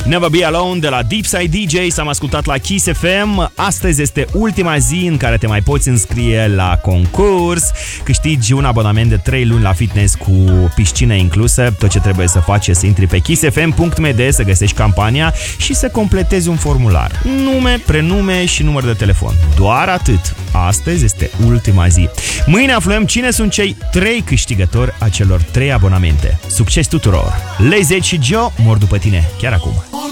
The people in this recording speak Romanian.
Never Be Alone de la Deepside DJs am ascultat la Kiss FM. Astăzi este ultima zi în care te mai poți înscrie la concurs. Câștigi un abonament de 3 luni la fitness cu piscină inclusă. Tot ce trebuie să faci e să intri pe kissfm.md, să găsești campania și să completezi un formular. Nume, prenume și număr de telefon. Doar atât. Astăzi este ultima zi. Mâine aflăm cine sunt cei 3 câștigători a celor 3 abonamente. Succes tuturor! Lazy și Joe mor după tine chiar acum.